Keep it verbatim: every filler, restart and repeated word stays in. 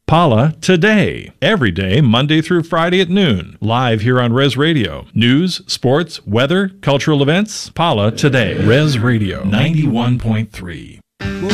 Paula Today. Every day, Monday through Friday at noon. Live here on Res Radio. News, sports, weather, cultural events. Paula Today. Res Radio ninety-one point three.